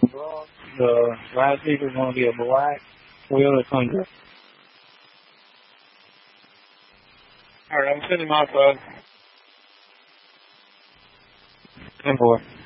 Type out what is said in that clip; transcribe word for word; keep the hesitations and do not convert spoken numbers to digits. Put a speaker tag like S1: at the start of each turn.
S1: Well, the last speaker is going to be a black Toyota Tundra. Alright, I'm sending my phone. ten four.